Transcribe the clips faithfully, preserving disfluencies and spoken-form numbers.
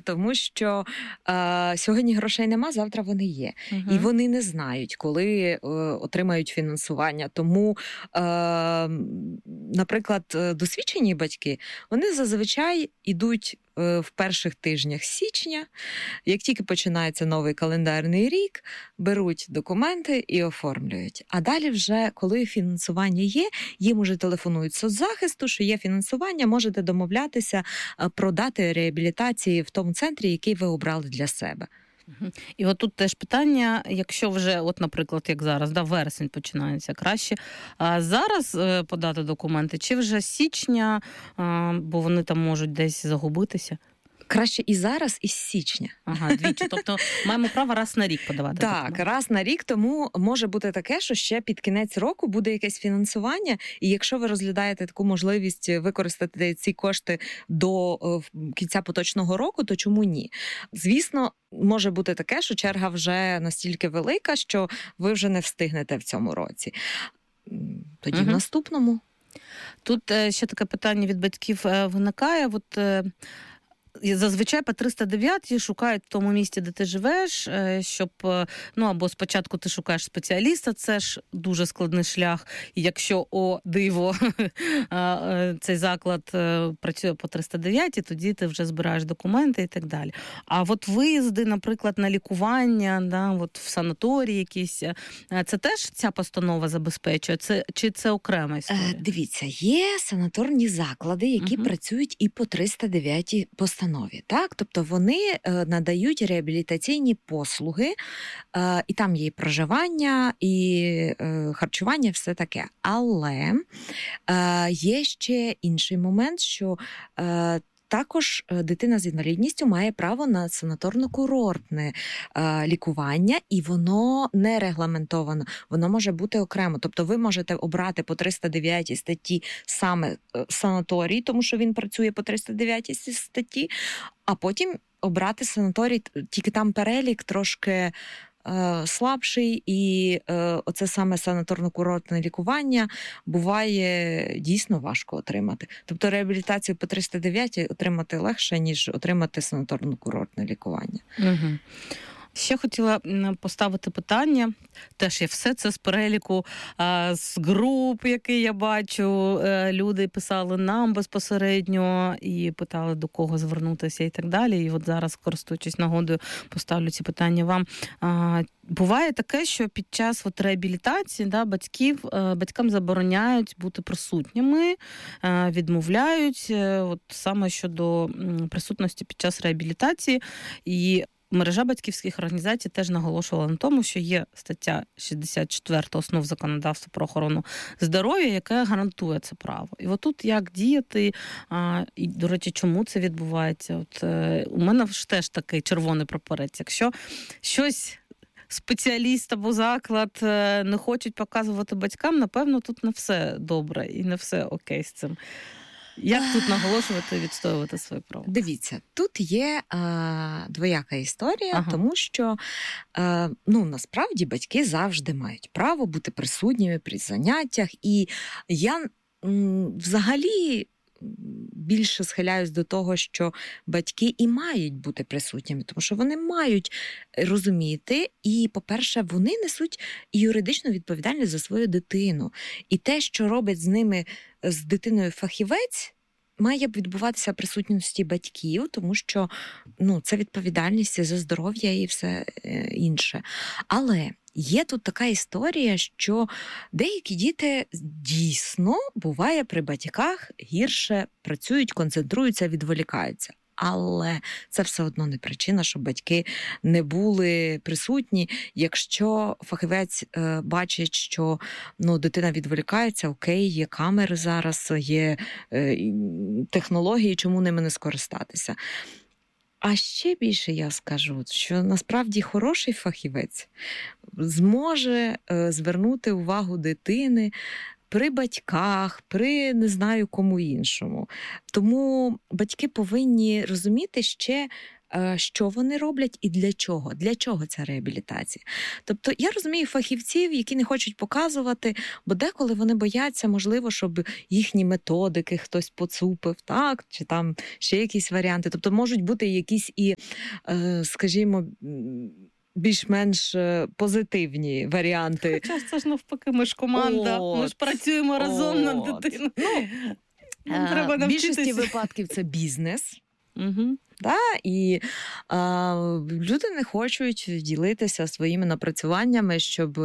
тому що е, сьогодні грошей нема, завтра вони є. Угу. І вони не знають, коли е, отримають фінансування. Тому, е, наприклад, досвідчені батьки, вони зазвичай ідуть в перших тижнях січня, як тільки починається новий календарний рік, беруть документи і оформлюють. А далі вже, коли фінансування є, їм уже телефонують з соцзахисту, що є фінансування, можете домовлятися про дати реабілітації в тому центрі, який ви обрали для себе. І от тут теж питання, якщо вже, от, наприклад, як зараз, да, вересень починається краще, а зараз подати документи, чи вже січня, бо вони там можуть десь загубитися? Краще і зараз, і з січня. Ага, двічі. Тобто маємо право раз на рік подавати. Так, документи. раз на рік, тому може бути таке, що ще під кінець року буде якесь фінансування, і якщо ви розглядаєте таку можливість використати ці кошти до кінця поточного року, то чому ні? Звісно, може бути таке, що черга вже настільки велика, що ви вже не встигнете в цьому році. Тоді угу. в наступному. Тут ще таке питання від батьків виникає. От зазвичай по триста дев'ятій шукають в тому місті, де ти живеш, щоб, ну, або спочатку ти шукаєш спеціаліста, це ж дуже складний шлях, і якщо, о, диво, цей заклад працює по триста дев'ятій, тоді ти вже збираєш документи і так далі. А от виїзди, наприклад, на лікування, да, от в санаторії якісь, це теж ця постанова забезпечує? Це, чи це окрема історія? Дивіться, є санаторні заклади, які угу. працюють і по триста дев'ятій постанові. Так? Тобто вони е, надають реабілітаційні послуги, е, і там є і проживання, і е, харчування, все таке. Але е, є ще інший момент, що е, також дитина з інвалідністю має право на санаторно-курортне е, лікування, і воно не регламентовано, воно може бути окремо. Тобто ви можете обрати по триста дев'ятій статті саме санаторій, тому що він працює по триста дев'ятій статті, а потім обрати санаторій, тільки там перелік трошки слабший, і е, оце саме санаторно-курортне лікування буває дійсно важко отримати. Тобто реабілітацію по триста дев'ятій отримати легше, ніж отримати санаторно-курортне лікування. Угу. Ще хотіла поставити питання, теж є все це з переліку, а, з груп, які я бачу, люди писали нам безпосередньо і питали, до кого звернутися і так далі. І от зараз, користуючись нагодою, поставлю ці питання вам. А, буває таке, що під час от реабілітації, да, батьків, батькам забороняють бути присутніми, відмовляють, от саме щодо присутності під час реабілітації. І мережа батьківських організацій теж наголошувала на тому, що є стаття шістдесят четвертої основ законодавства про охорону здоров'я, яка гарантує це право. І отут як діяти, а, і, до речі, чому це відбувається? От е, у мене ж теж такий червоний прапорець. Якщо щось спеціаліст або заклад не хочуть показувати батькам, напевно, тут не все добре і не все окей з цим. Як тут наголошувати і відстоювати своє право? Дивіться, тут є е, двояка історія, ага. тому що е, ну, насправді батьки завжди мають право бути присутніми при заняттях. І я м, взагалі більше схиляюсь до того, що батьки і мають бути присутніми, тому що вони мають розуміти, і, по-перше, вони несуть юридичну відповідальність за свою дитину. І те, що робить з ними, з дитиною фахівець, має відбуватися присутності батьків, тому що ну, це відповідальність за здоров'я і все інше. Але є тут така історія, що деякі діти дійсно, буває, при батьках гірше працюють, концентруються, відволікаються. Але це все одно не причина, щоб батьки не були присутні. Якщо фахівець е, бачить, що ну, дитина відволікається, окей, є камери зараз, є е, технології, чому ними не скористатися. А ще більше я скажу, що насправді хороший фахівець зможе е, звернути увагу дитини при батьках, при не знаю кому іншому. Тому батьки повинні розуміти ще що вони роблять і для чого. Для чого ця реабілітація? Тобто я розумію фахівців, які не хочуть показувати, бо деколи вони бояться, можливо, щоб їхні методики хтось поцупив, так? Чи там ще якісь варіанти. Тобто можуть бути якісь і, скажімо, більш-менш позитивні варіанти. Хоча це ж навпаки, ми ж команда, от, ми ж працюємо разом над дитиною. Ну, треба в більшості випадків це бізнес. Угу. Да? І а, люди не хочуть ділитися своїми напрацюваннями, щоб...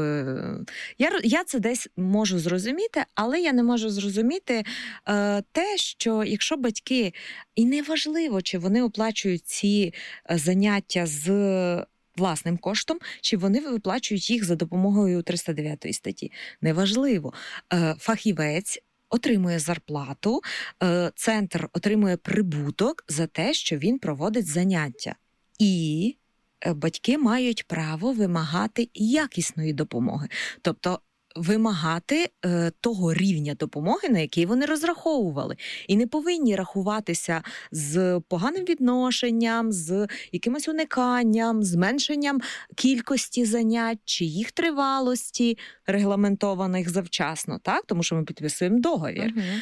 Я, я це десь можу зрозуміти, але я не можу зрозуміти а, те, що якщо батьки, і неважливо, чи вони оплачують ці заняття з власним коштом, чи вони виплачують їх за допомогою триста дев'ятої статті. Неважливо. Фахівець отримує зарплату, центр отримує прибуток за те, що він проводить заняття. І батьки мають право вимагати якісної допомоги. Тобто вимагати е, того рівня допомоги, на який вони розраховували. І не повинні рахуватися з поганим відношенням, з якимось униканням, зменшенням кількості занять чи їх тривалості, регламентованих завчасно, так? Тому що ми підписуємо договір. Угу.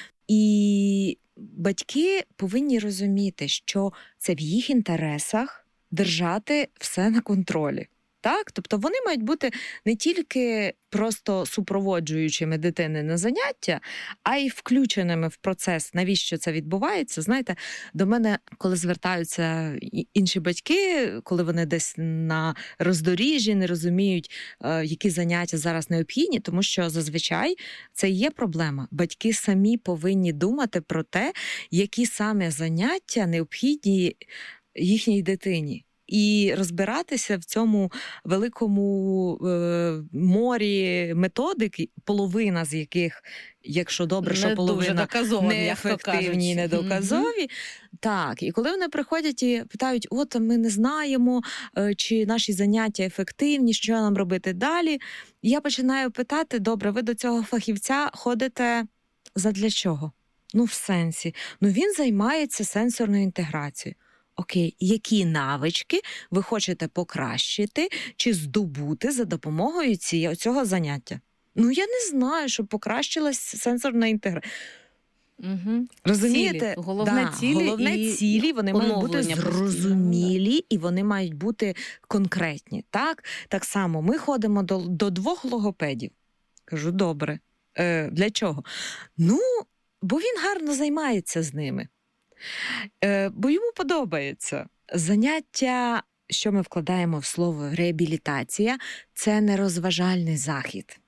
І батьки повинні розуміти, що це в їх інтересах держати все на контролі. Так? Тобто вони мають бути не тільки просто супроводжуючими дитини на заняття, а й включеними в процес, навіщо це відбувається. Знаєте, до мене, коли звертаються інші батьки, коли вони десь на роздоріжжі, не розуміють, які заняття зараз необхідні, тому що зазвичай це і є проблема. Батьки самі повинні думати про те, які саме заняття необхідні їхній дитині. І розбиратися в цьому великому е, морі методик, половина з яких, якщо добре, не що половина неефективні, недоказові. Mm-hmm. Так, і коли вони приходять і питають, от ми не знаємо, чи наші заняття ефективні, що нам робити далі, я починаю питати, добре, ви до цього фахівця ходите задля чого? Ну, в сенсі. Ну, він займається сенсорною інтеграцією. Окей, які навички ви хочете покращити чи здобути за допомогою цього заняття? Ну, я не знаю, щоб покращилась сенсорна інтеграція. Угу. Розумієте? Цілі. Головне, да, цілі, головне і цілі, вони мають бути зрозумілі, постійно. І вони мають бути конкретні. Так, так само ми ходимо до, до двох логопедів. Кажу, добре. Е, для чого? Ну, бо він гарно займається з ними. Бо йому подобається. Заняття, що ми вкладаємо в слово реабілітація, це не розважальний захід.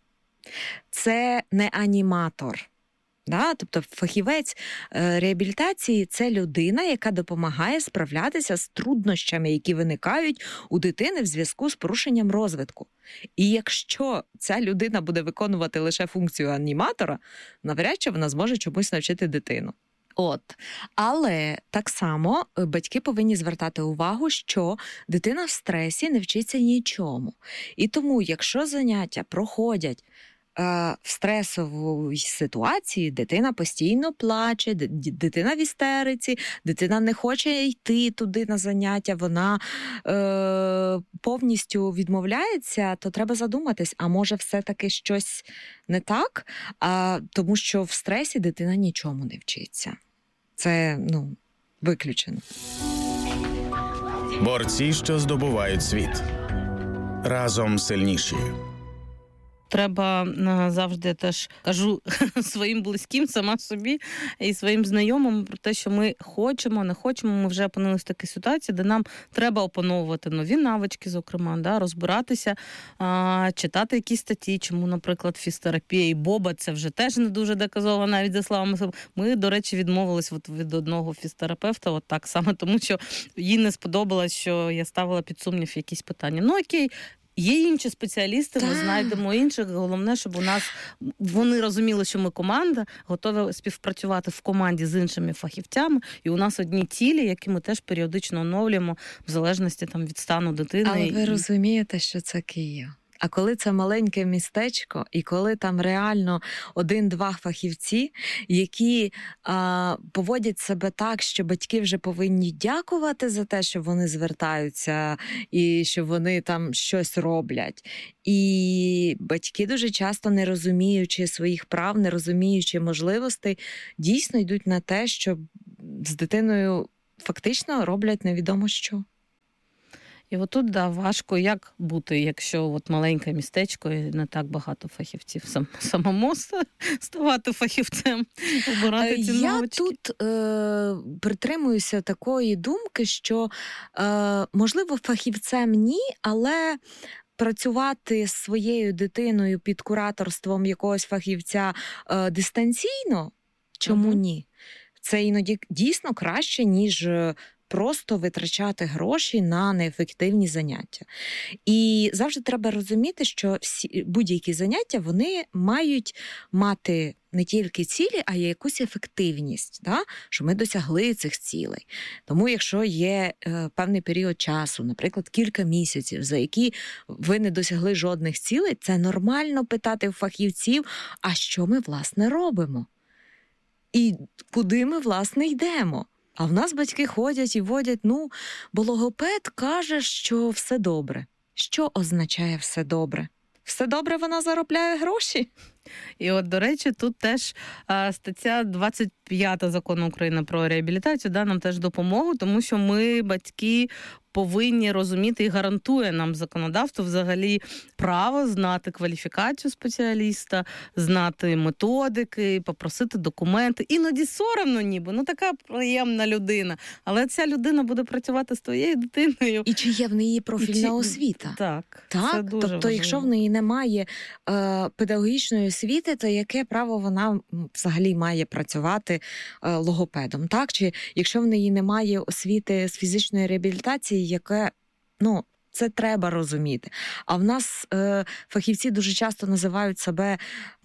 Це не аніматор. Да? Тобто фахівець реабілітації – це людина, яка допомагає справлятися з труднощами, які виникають у дитини в зв'язку з порушенням розвитку. І якщо ця людина буде виконувати лише функцію аніматора, навряд чи вона зможе чомусь навчити дитину. От. Але так само батьки повинні звертати увагу, що дитина в стресі не вчиться нічому. І тому, якщо заняття проходять е, в стресовій ситуації, дитина постійно плаче, дитина в істериці, дитина не хоче йти туди на заняття, вона е, повністю відмовляється, то треба задуматись, а може все-таки щось не так, а, тому що в стресі дитина нічому не вчиться. Це, ну, виключено. Борці, що здобувають світ. Разом сильніші. Треба завжди теж кажу своїм близьким, сама собі і своїм знайомим про те, що ми хочемо, не хочемо, ми вже опинилися в такій ситуації, де нам треба опановувати нові навички, зокрема, да, розбиратися, а, читати якісь статті, чому, наприклад, фізтерапія і Боба, це вже теж не дуже доказово, навіть за словами себе. Ми, до речі, відмовились от від одного фізтерапевта, от так саме, тому що їй не сподобалось, що я ставила під сумнів якісь питання. Ну, окей, є інші спеціалісти, ми знайдемо інших. Головне, щоб у нас вони розуміли, що ми команда, готові співпрацювати в команді з іншими фахівцями, і у нас одні цілі, які ми теж періодично оновлюємо в залежності там від стану дитини. Але ви і... розумієте, що це Київ. А коли це маленьке містечко, і коли там реально один-два фахівці, які а, поводять себе так, що батьки вже повинні дякувати за те, що вони звертаються і що вони там щось роблять. І батьки дуже часто, не розуміючи своїх прав, не розуміючи можливостей, дійсно йдуть на те, що з дитиною фактично роблять невідомо що. І отут, да, важко як бути, якщо от маленьке містечко і не так багато фахівців. Сам, самому ставати фахівцем, обирати ці Я навички. тут е, притримуюся такої думки, що, е, можливо, фахівцем ні, але працювати з своєю дитиною під кураторством якогось фахівця е, дистанційно, чому угу. ні? Це іноді дійсно краще, ніж просто витрачати гроші на неефективні заняття. І завжди треба розуміти, що всі будь-які заняття, вони мають мати не тільки цілі, а й якусь ефективність, да? Що ми досягли цих цілей. Тому якщо є е, певний період часу, наприклад, кілька місяців, за які ви не досягли жодних цілей, це нормально питати у фахівців, а що ми, власне, робимо? І куди ми, власне, йдемо? А в нас батьки ходять і водять, ну, бо логопед каже, що все добре. Що означає все добре? Все добре, вона заробляє гроші? І от, до речі, тут теж а, стаття двадцять п'ята Закону України про реабілітацію да, нам теж допомогу, тому що ми, батьки, повинні розуміти і гарантує нам законодавство взагалі право знати кваліфікацію спеціаліста, знати методики, попросити документи. Іноді соромно ніби, ну така приємна людина. Але ця людина буде працювати з твоєю дитиною. І чи є в неї профільна чи... освіта? Так, так? Це дуже тобто, важливо. Якщо в неї немає е, педагогічної освіти, то яке право вона взагалі має працювати е, логопедом? Так? Чи якщо в неї немає освіти з фізичної реабілітації, яке, ну, це треба розуміти. А в нас е, фахівці дуже часто називають себе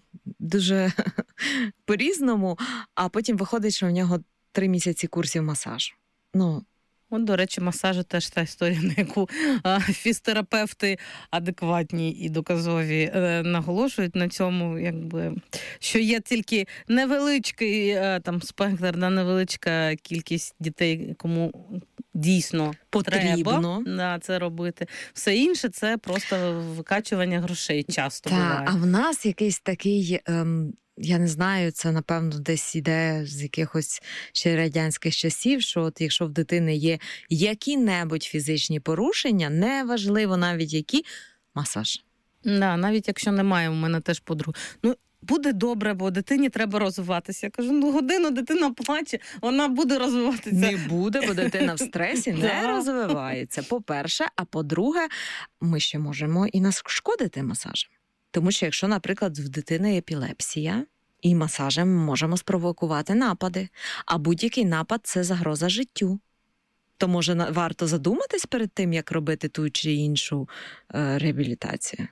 дуже по-різному, а потім виходить, що в нього три місяці курсів масажу. Ну, От, до речі, масажі теж та історія, на яку а, фізтерапевти адекватні і доказові е, наголошують на цьому, якби, що є тільки невеличкий е, там спектр, да, невеличка кількість дітей, кому дійсно потрібно да, це робити. Все інше – це просто викачування грошей часто Та, буває. А в нас якийсь такий... Ем... Я не знаю, це, напевно, десь іде з якихось ще радянських часів, що от якщо в дитини є які-небудь фізичні порушення, неважливо навіть які, масаж. Да, навіть якщо немає, у мене теж подруга. Ну, буде добре, бо дитині треба розвиватися. Я кажу, ну годину дитина плаче, вона буде розвиватися. Не буде, бо дитина в стресі не розвивається, по-перше. А по-друге, ми ще можемо і нашкодити масажем. Тому що якщо, наприклад, в дитини епілепсія, і масажем ми можемо спровокувати напади, а будь-який напад – це загроза життю. То, може, варто задуматись перед тим, як робити ту чи іншу е, реабілітацію?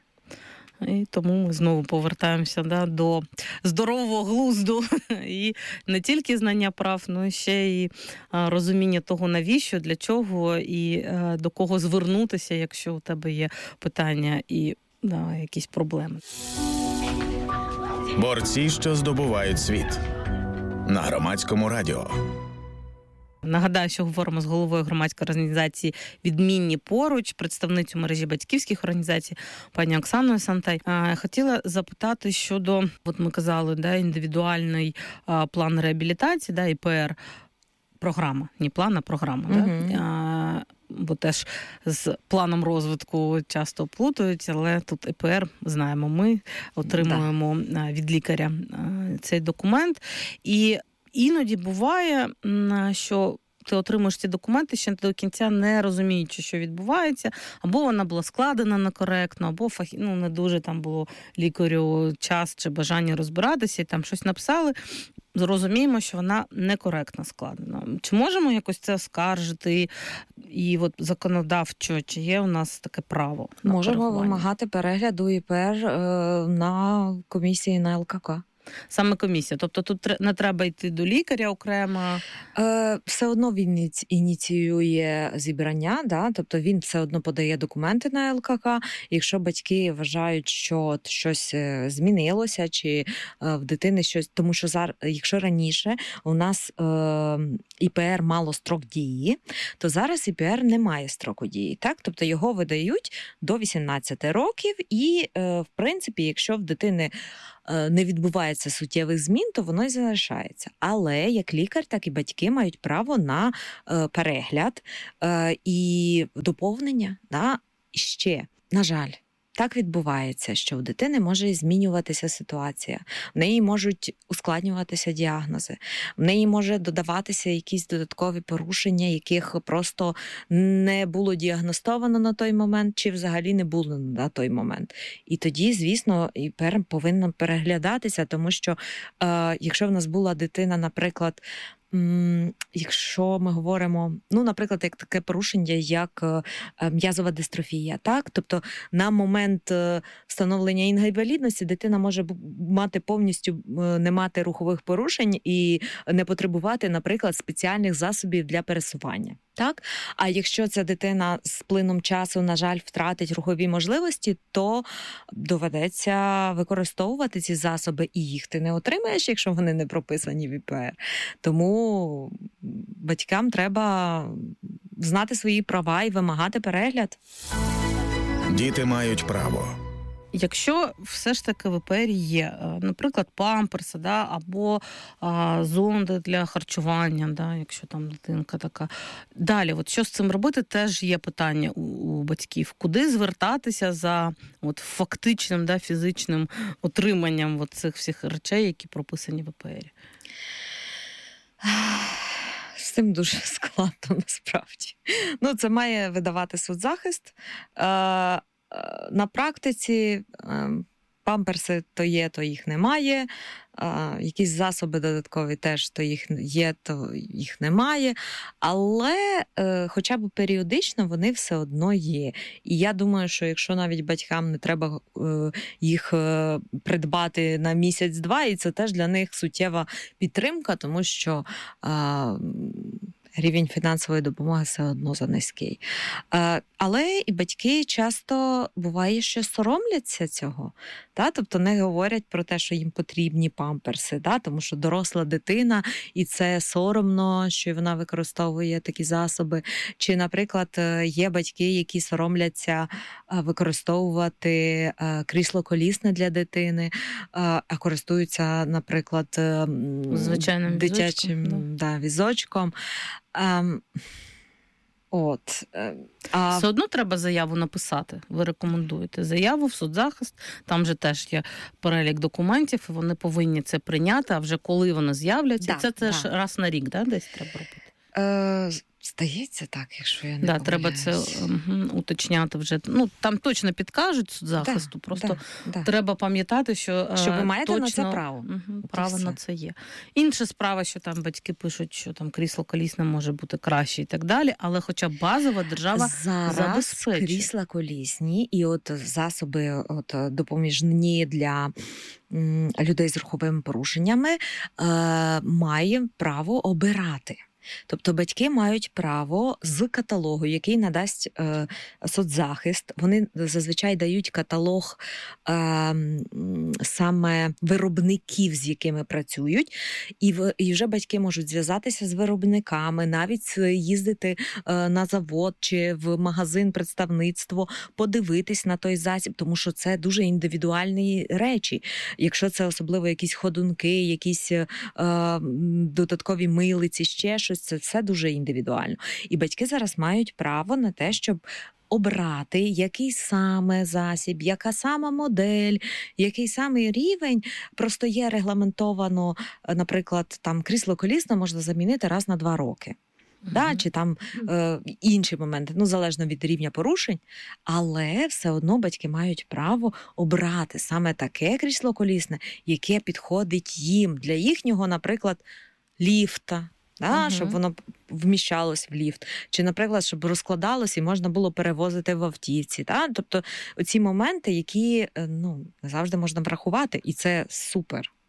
І тому ми знову повертаємося да, до здорового глузду. І не тільки знання прав, але ще і розуміння того, навіщо, для чого і е, до кого звернутися, якщо у тебе є питання і да, якісь проблеми. Борці, що здобувають світ. На Громадському радіо. Нагадаю, що говоримо з головою громадської організації «Відмінні поруч», представницю мережі батьківських організацій, пані Оксаною Сантай. Хотіла запитати щодо, от ми казали, да, індивідуальний план реабілітації, да, І Пе Ер, програма, не план, а програма. Угу. Да? Бо теж з планом розвитку часто плутають, але тут І Пе Ер, знаємо, ми отримуємо да. від лікаря цей документ. І іноді буває, що ти отримуєш ці документи, ще до кінця не розуміючи, що відбувається, або вона була складена некоректно, або фахі... ну, не дуже там було лікарю час чи бажання розбиратися, і там щось написали, зрозуміємо, що вона некоректно складена. Чи можемо якось це оскаржити? І от законодавчо, чи є у нас таке право? Можемо вимагати перегляду І Пе Ер е, на комісії на Ел Ка Ка. Саме комісія. Тобто тут не треба йти до лікаря окремо? Е, все одно він ініціює зібрання, да? Тобто він все одно подає документи на ел ка ка. Якщо батьки вважають, що щось змінилося, чи е, в дитини щось... Тому що зараз, якщо раніше у нас е, і пе ер мало строк дії, то зараз і пе ер не має строку дії. Так? Тобто його видають до вісімнадцяти років і, е, в принципі, якщо в дитини не відбувається суттєвих змін, то воно й залишається. Але як лікар, так і батьки мають право на е, перегляд е, і доповнення. Да? І ще, на жаль, так відбувається, що у дитини може змінюватися ситуація, в неї можуть ускладнюватися діагнози, в неї може додаватися якісь додаткові порушення, яких просто не було діагностовано на той момент, чи взагалі не було на той момент. І тоді, звісно, і пе ер повинна переглядатися, тому що е, якщо в нас була дитина, наприклад, якщо ми говоримо, ну, наприклад, як таке порушення, як м'язова дистрофія, так? Тобто на момент встановлення інвалідності дитина може мати повністю не мати рухових порушень і не потребувати, наприклад, спеціальних засобів для пересування. Так? А якщо ця дитина з плином часу, на жаль, втратить рухові можливості, то доведеться використовувати ці засоби, і їх ти не отримаєш, якщо вони не прописані в і пе ер. Тому батькам треба знати свої права і вимагати перегляд. Діти мають право. Якщо все ж таки в і пе ері є, наприклад, памперси, да, або а, зонди для харчування, да, якщо там дитинка така. Далі, от що з цим робити, теж є питання у, у батьків. Куди звертатися за от, фактичним, да, фізичним отриманням от цих всіх речей, які прописані в і пе ері? З цим дуже складно, насправді. Ну, це має видавати соцзахист. На практиці памперси то є, то їх немає, якісь засоби додаткові теж то їх є, то їх немає, але хоча б періодично вони все одно є. І я думаю, що якщо навіть батькам не треба їх придбати на місяць-два, і це теж для них суттєва підтримка, тому що рівень фінансової допомоги все одно занизький. Але і батьки часто буває, що соромляться цього. Та? Тобто не говорять про те, що їм потрібні памперси, та? Тому що доросла дитина, і це соромно, що вона використовує такі засоби. Чи, наприклад, є батьки, які соромляться використовувати крісло колісне для дитини, а користуються, наприклад, звичайним дитячим візочком. Да, візочком. Um, от. А... Все одно треба заяву написати. Ви рекомендуєте заяву в соцзахист, там же теж є перелік документів, і вони повинні це прийняти, а вже коли вони з'являться, да, це теж да. раз на рік, да, десь треба робити? Е, здається так, якщо я не да, треба це угу, уточняти вже. Ну, там точно підкажуть соцзахисту, да, просто да, да. треба пам'ятати, що, що ви маєте точно, на це право. Угу, право на це є. Інша справа, що там батьки пишуть, що там крісло колісне може бути краще і так далі, але хоча б базова держава зараз забезпечує. Крісла колісні і от засоби от, допоміжні для м, людей з руховими порушеннями е, має право обирати. Тобто батьки мають право з каталогу, який надасть е, соцзахист. Вони зазвичай дають каталог е, саме виробників, з якими працюють, і, в, і вже батьки можуть зв'язатися з виробниками, навіть їздити е, на завод чи в магазин, представництво, подивитись на той засіб, тому що це дуже індивідуальні речі. Якщо це особливо якісь ходунки, якісь е, додаткові милиці, ще щось, це все дуже індивідуально. І батьки зараз мають право на те, щоб обрати, який саме засіб, яка сама модель, який саме рівень. Просто є регламентовано, наприклад, там крісло колісне можна замінити раз на два роки. Mm-hmm. Да, чи там е, інші моменти, ну, залежно від рівня порушень, але все одно батьки мають право обрати саме таке крісло колісне, яке підходить їм для їхнього, наприклад, ліфта. Да, uh-huh. Щоб воно вміщалось в ліфт. Чи, наприклад, щоб розкладалось і можна було перевозити в автівці. Да? Тобто оці моменти, які ну, завжди можна врахувати, і це супер.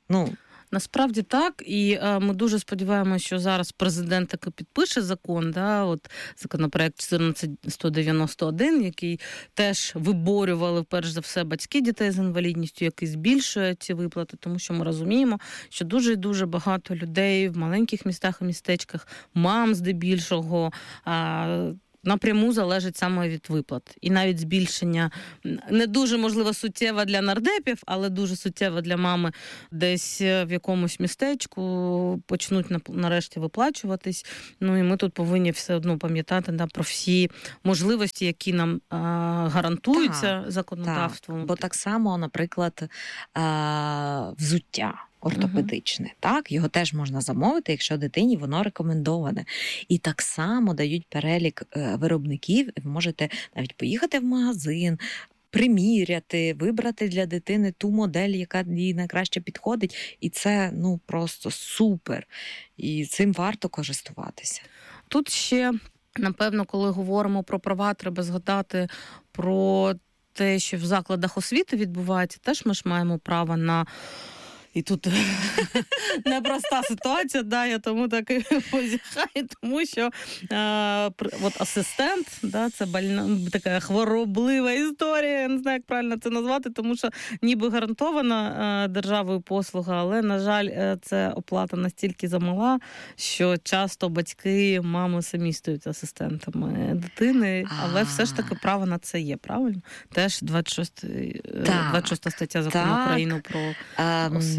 Ну, насправді так, і е, ми дуже сподіваємося, що зараз президент таки підпише закон, да, от законопроект чотирнадцять сто дев'яносто один, який теж виборювали, перш за все, батьки дітей з інвалідністю, який збільшує ці виплати, тому що ми розуміємо, що дуже і дуже багато людей в маленьких містах і містечках, мам здебільшого, е, напряму залежить саме від виплат. І навіть збільшення не дуже, можливо, суттєво для нардепів, але дуже суттєво для мами десь в якомусь містечку почнуть нарешті виплачуватись. Ну і ми тут повинні все одно пам'ятати, да, про всі можливості, які нам а, гарантуються так, законодавством. Так. Бо так само, наприклад, а, взуття ортопедичне, uh-huh. так, його теж можна замовити, якщо дитині воно рекомендоване. І так само дають перелік виробників, ви можете навіть поїхати в магазин, приміряти, вибрати для дитини ту модель, яка їй найкраще підходить, і це, ну, просто супер. І цим варто користуватися. Тут ще, напевно, коли говоримо про права, треба згадати про те, що в закладах освіти відбувається, теж ми ж маємо право на... І тут непроста ситуація, да, я тому так і позіхаю, тому що а, от асистент, да, це больна, така хвороблива історія, я не знаю, як правильно це назвати, тому що ніби гарантована а, державою послуга, але, на жаль, це оплата настільки замала, що часто батьки, мами самі стають асистентами дитини, але все ж таки право на це є, правильно? Теж двадцять шоста стаття Закону так. України про освіту.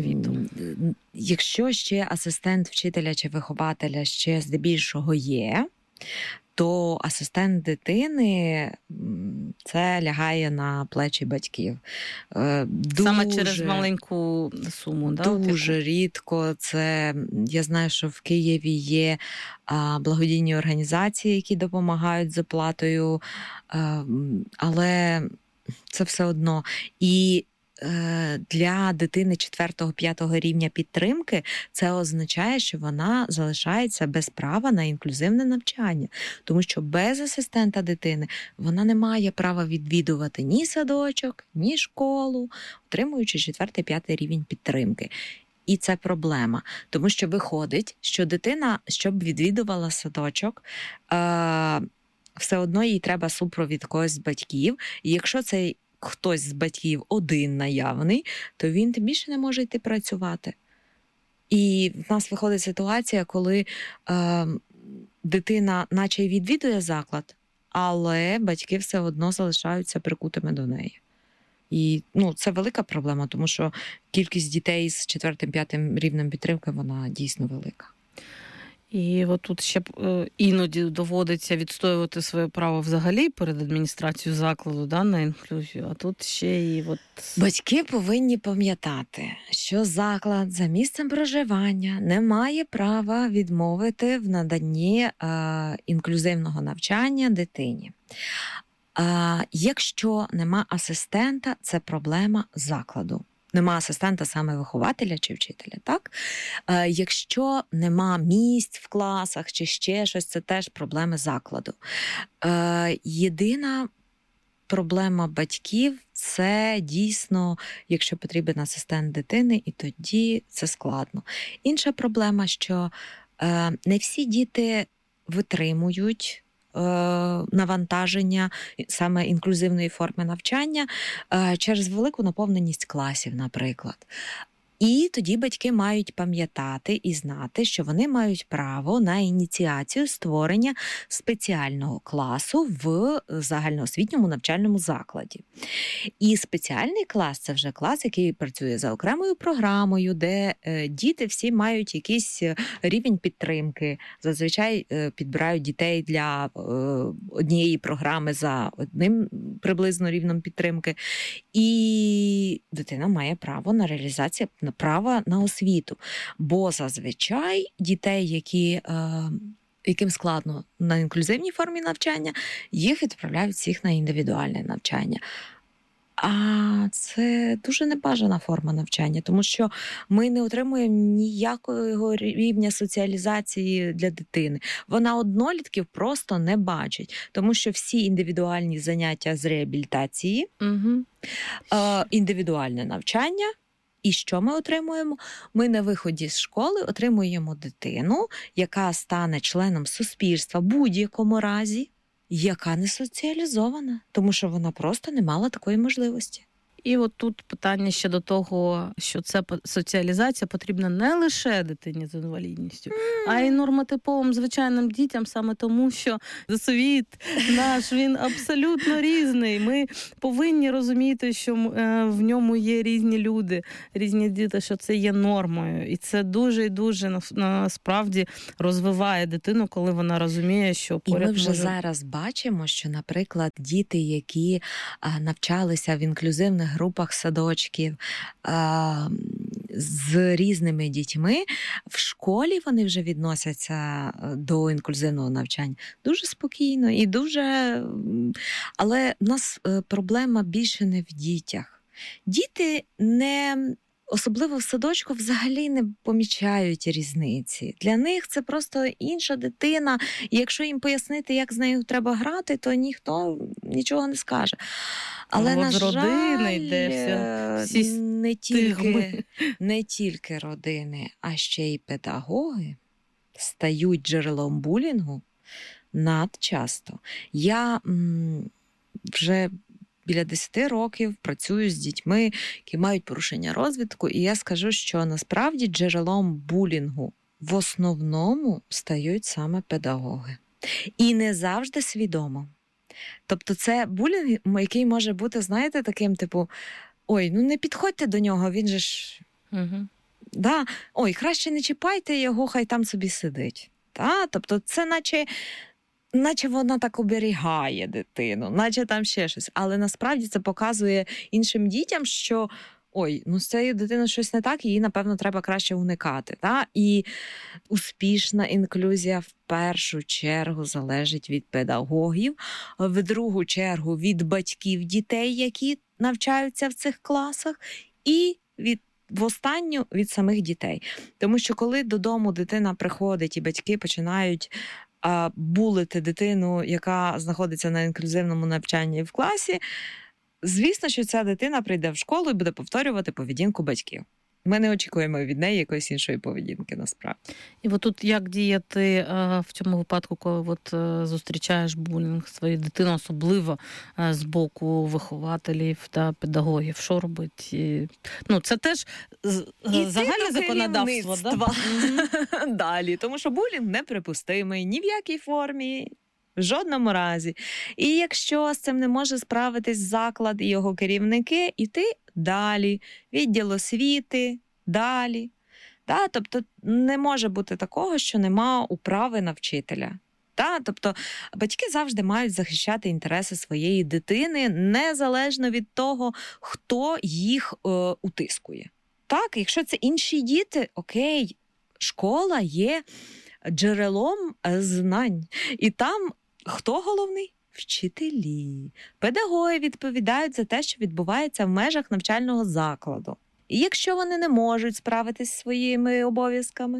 Якщо ще асистент вчителя чи вихователя ще здебільшого є, то асистент дитини це лягає на плечі батьків. Дуже, саме через маленьку суму. Да, дуже типу? Рідко. Це, я знаю, що в Києві є благодійні організації, які допомагають з оплатою, але це все одно. І для дитини четвертого-п'ятого рівня підтримки це означає, що вона залишається без права на інклюзивне навчання. Тому що без асистента дитини вона не має права відвідувати ні садочок, ні школу, отримуючи четвертий-п'ятий рівень підтримки. І це проблема. Тому що виходить, що дитина, щоб відвідувала садочок, все одно їй треба супровід когось з батьків. І якщо цей хтось з батьків один наявний, то він тим більше не може йти працювати. І в нас виходить ситуація, коли е, дитина наче й відвідує заклад, але батьки все одно залишаються прикутими до неї. І ну, це велика проблема, тому що кількість дітей з четвертим-п'ятим рівнем підтримки, вона дійсно велика. І от тут ще іноді доводиться відстоювати своє право взагалі перед адміністрацією закладу, да, на інклюзію, а тут ще і от... Батьки повинні пам'ятати, що заклад за місцем проживання не має права відмовити в наданні е, інклюзивного навчання дитині. Е, якщо нема асистента, це проблема закладу. Нема асистента саме вихователя чи вчителя, так? Е, якщо нема місць в класах чи ще щось, це теж проблеми закладу. Е, єдина проблема батьків – це дійсно, якщо потрібен асистент дитини, і тоді це складно. Інша проблема, що е, не всі діти витримують навантаження саме інклюзивної форми навчання через велику наповненість класів, наприклад. І тоді батьки мають пам'ятати і знати, що вони мають право на ініціацію створення спеціального класу в загальноосвітньому навчальному закладі. І спеціальний клас – це вже клас, який працює за окремою програмою, де діти всі мають якийсь рівень підтримки. Зазвичай підбирають дітей для однієї програми за одним приблизно рівнем підтримки. І дитина має право на реалізацію права на освіту. Бо зазвичай дітей, які, е, яким складно на інклюзивній формі навчання, їх відправляють всіх на індивідуальне навчання. А це дуже небажана форма навчання, тому що ми не отримуємо ніякого рівня соціалізації для дитини. Вона однолітків просто не бачить, тому що всі індивідуальні заняття з реабілітації, угу. е, індивідуальне навчання І що ми отримуємо? Ми на виході з школи отримуємо дитину, яка стане членом суспільства в будь-якому разі, яка не соціалізована, тому що вона просто не мала такої можливості. І от тут питання ще до того, що це соціалізація потрібна не лише дитині з інвалідністю, mm. а й нормотиповим звичайним дітям, саме тому, що світ наш, він абсолютно різний. Ми повинні розуміти, що в ньому є різні люди, різні діти, що це є нормою. І це дуже і дуже насправді розвиває дитину, коли вона розуміє, що поряд може... І ми вже може... зараз бачимо, що, наприклад, діти, які навчалися в інклюзивних групах садочків а, з різними дітьми, в школі вони вже відносяться до інклюзивного навчання дуже спокійно і дуже... Але в нас проблема більше не в дітях. Діти не... Особливо в садочку взагалі не помічають різниці. Для них це просто інша дитина, і якщо їм пояснити, як з нею треба грати, то ніхто нічого не скаже. Але, ну, на жаль, родини йде всі не тільки, не тільки родини, а ще й педагоги стають джерелом булінгу надчасто. Я м, вже... біля десяти років працюю з дітьми, які мають порушення розвитку, і я скажу, що насправді джерелом булінгу в основному стають саме педагоги. І не завжди свідомо. Тобто це булінг, який може бути, знаєте, таким типу, ой, ну не підходьте до нього, він же ж... Угу. Да? Ой, краще не чіпайте його, хай там собі сидить. Да? Тобто це наче... наче вона так оберігає дитину, наче там ще щось. Але насправді це показує іншим дітям, що ой, ну з цією дитиною щось не так, її, напевно, треба краще уникати. Та? І успішна інклюзія в першу чергу залежить від педагогів, в другу чергу від батьків дітей, які навчаються в цих класах, і від в останню від самих дітей. Тому що коли додому дитина приходить і батьки починають а, булити дитину, яка знаходиться на інклюзивному навчанні в класі, звісно, що ця дитина прийде в школу і буде повторювати поведінку батьків. Ми не очікуємо від неї якоїсь іншої поведінки, насправді. І от тут як діяти в цьому випадку, коли от зустрічаєш булінг своєї дитини, особливо з боку вихователів та педагогів? Що робити? Ну, це теж загальне законодавство. Да? Далі, тому що булінг неприпустимий ні в якій формі, в жодному разі. І якщо з цим не може справитись заклад і його керівники, іти далі, відділ освіти, далі. Да? Тобто не може бути такого, що нема управи на вчителя. Да? Тобто батьки завжди мають захищати інтереси своєї дитини, незалежно від того, хто їх е, утискує. Так, якщо це інші діти, окей, школа є джерелом знань. І там хто головний? Вчителі. Педагоги відповідають за те, що відбувається в межах навчального закладу. І якщо вони не можуть справитись зі своїми обов'язками?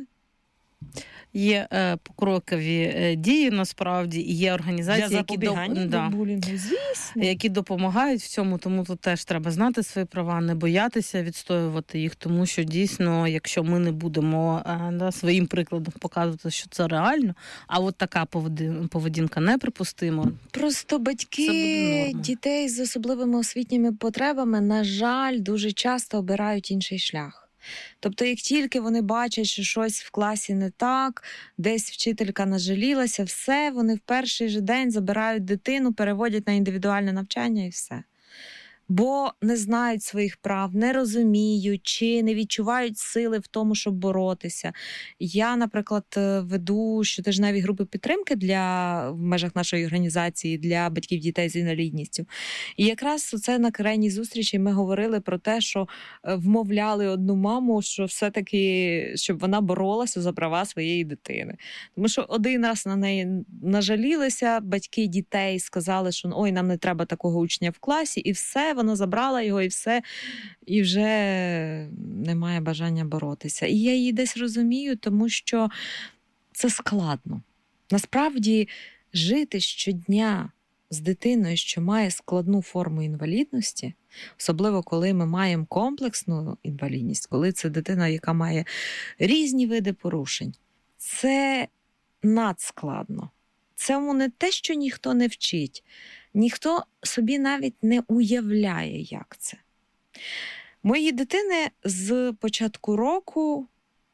Є е, покрокові е, дії, насправді, і є організації, які, до... да. булінгу, звісно. які допомагають в цьому, тому тут теж треба знати свої права, не боятися відстоювати їх, тому що дійсно, якщо ми не будемо е, да, своїм прикладом показувати, що це реально, а от така поведінка неприпустима. Просто батьки дітей з особливими освітніми потребами, на жаль, дуже часто обирають інший шлях. Тобто, як тільки вони бачать, що щось в класі не так, десь вчителька нажалілася, все, вони в перший же день забирають дитину, переводять на індивідуальне навчання і все. Бо не знають своїх прав, не розуміють чи не відчувають сили в тому, щоб боротися. Я, наприклад, веду щотижневі групи підтримки для, в межах нашої організації для батьків дітей з інвалідністю. І якраз це на крайній зустрічі ми говорили про те, що вмовляли одну маму, що все-таки, щоб вона боролася за права своєї дитини. Тому що один раз на неї нажалілися, батьки дітей сказали, що ой, нам не треба такого учня в класі, і все, вона забрала його і все, і вже немає бажання боротися. І я її десь розумію, тому що це складно. Насправді, жити щодня з дитиною, що має складну форму інвалідності, особливо коли ми маємо комплексну інвалідність, коли це дитина, яка має різні види порушень, це надскладно. Це не те, що ніхто не вчить. Ніхто собі навіть не уявляє, як це. Мої дитини з початку року,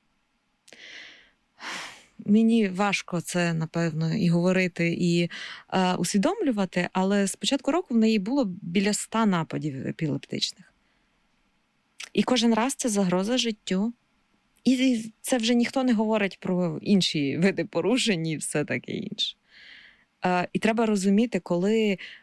мені важко це, напевно, і говорити, і е, усвідомлювати, але з початку року в неї було біля ста нападів епілептичних. І кожен раз це загроза життю. І це вже ніхто не говорить про інші види порушень і все таке інше. Е, і треба розуміти, коли